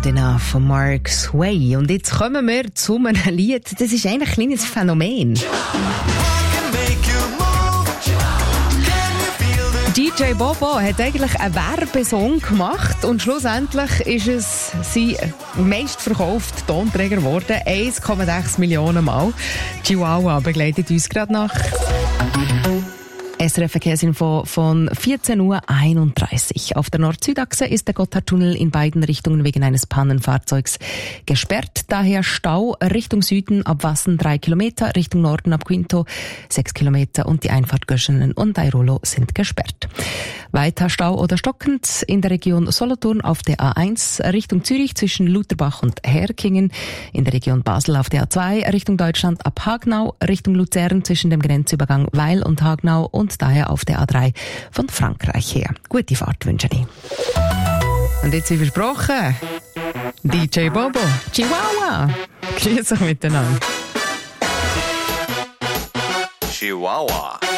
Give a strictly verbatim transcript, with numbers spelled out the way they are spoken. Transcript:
Adena von Mark Sway. Und jetzt kommen wir zu einem Lied, das ist eigentlich ein kleines Phänomen. D J Bobo hat eigentlich einen Werbesong gemacht und schlussendlich ist es sein meistverkaufter Tonträger geworden. eins Komma sechs Millionen Mal. Chihuahua begleitet uns gerade nach. S R F-Verkehrsinfo von vierzehn Uhr einunddreißig. Auf der Nord-Süd-Achse ist der Gotthardtunnel in beiden Richtungen wegen eines Pannenfahrzeugs gesperrt. Daher Stau Richtung Süden ab Wassen drei Kilometer, Richtung Norden ab Quinto sechs Kilometer und die Einfahrt Göschenen und Airolo sind gesperrt. Weiter Stau oder stockend in der Region Solothurn auf der A eins Richtung Zürich zwischen Lutherbach und Herkingen, in der Region Basel auf der A zwei Richtung Deutschland ab Hagnau, Richtung Luzern zwischen dem Grenzübergang Weil und Hagnau und daher auf der A drei von Frankreich her. Gute Fahrt wünsche ich. Und jetzt wie versprochen, D J Bobo, Chihuahua. Grüß euch miteinander. Chihuahua.